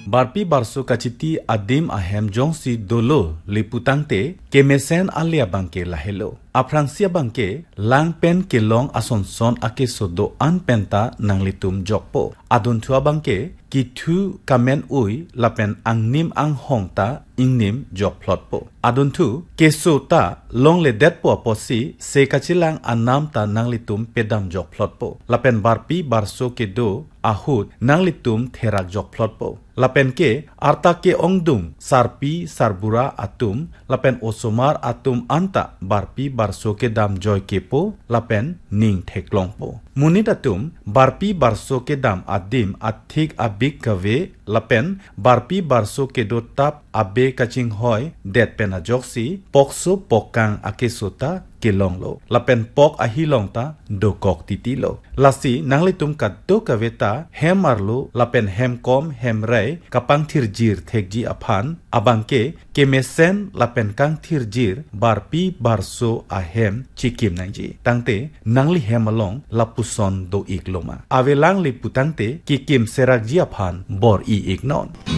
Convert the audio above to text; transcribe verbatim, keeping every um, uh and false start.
barpi barso kachiti adim ahem jongsi dolo liputangte kemesen alia bangke lahelo aprangsia bangke lang pen kelong asonson ake sodo an penta nanglitum jokpo adun thua bangke kithu kamen ui lapen angnim ang hongta ingnim jok plotpo adun thu kesota long le det po aposi se kachilang anam ta nanglitum pedam jok plotpo lapen barpi barso ke do ahut nanglitum therak jok plotpo lapen ke arta ke ongdung sarpi sarbura atum lapen osomar atum anta barpi barso ke dam joy kepo lapen ning theklongpo munit atum barpi barso ke dam adim athik abik kave lapen barpi barso ke do tap abe kaching hoy det pen ajoksi pokso pokang akesota kelonglo lapen pok ahilongta do kok titilo lasi nanglitum kaddo kaveta hemarlo lapen hemkom hemrai kapang thirjir thekji aphan abangke kemesen lapen kang thirjir barpi barso ahem chikim nangji tangte nangli hemalong lapuson do ikloma avelang liputangte kikim serakji aphan bor i ignon